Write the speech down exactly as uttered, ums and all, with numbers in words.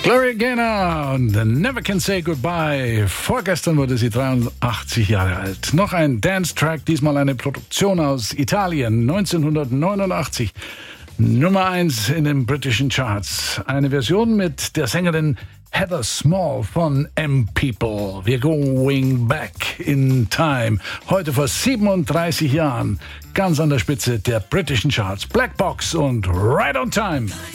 Gloria Gaynor und Never Can Say Goodbye. Vorgestern wurde sie dreiundachtzig Jahre alt. Noch ein Dance-Track, diesmal eine Produktion aus Italien, neunzehnhundertneunundachtzig. Nummer eins in den britischen Charts. Eine Version mit der Sängerin Heather Small von M-People. We're going back in time. Heute vor siebenunddreißig Jahren. Ganz an der Spitze der britischen Charts. Black Box und Right on Time.